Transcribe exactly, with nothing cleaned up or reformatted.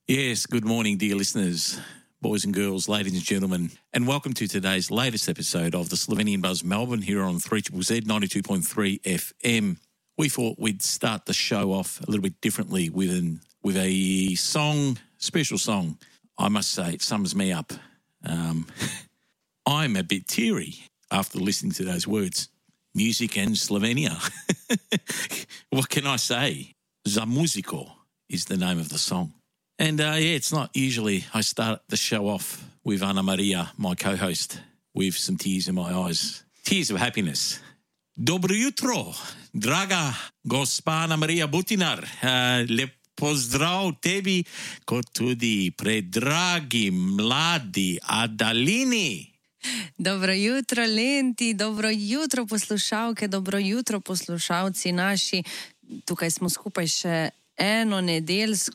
Yes, good morning, dear listeners, boys and girls, ladies and gentlemen, and welcome to today's latest episode of the Slovenian Buzz Melbourne here on three Z Z ninety-two point three F M. We thought we'd start the show off a little bit differently with an, with a song, special song. I must say, it sums me up. Um, I'm a bit teary after listening to those words. Music and Slovenia. What can I say? Za muziko is the name of the song. And, uh, yeah, it's not usually I start the show off with Ana Maria, my co-host, with some tears in my eyes. Tears of happiness. Dobro jutro, draga gospa Ana Maria Butinar. Uh, lep pozdrav tebi, kot tudi predragi mladi Adalini. Dobro jutro, Lenti, dobro jutro, poslušalke, dobro jutro, poslušalci naši. Tukaj smo skupaj še eno nedeljsko